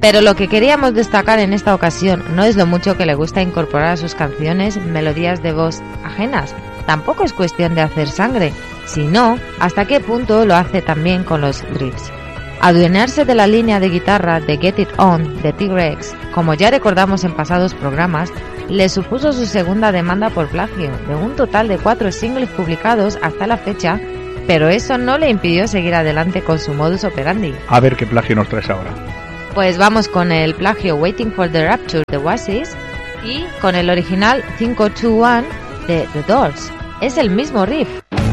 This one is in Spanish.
Pero lo que queríamos destacar en esta ocasión no es lo mucho que le gusta incorporar a sus canciones melodías de voz ajenas. Tampoco es cuestión de hacer sangre, sino hasta qué punto lo hace también con los riffs. Adueñarse de la línea de guitarra de Get It On de T-Rex, como ya recordamos en pasados programas, le supuso su segunda demanda por plagio, de un total de 4 singles publicados hasta la fecha, pero eso no le impidió seguir adelante con su modus operandi. A ver qué plagio nos traes ahora. Pues vamos con el plagio Waiting for the Rapture de Oasis y con el original 521 de The Doors. Es el mismo riff.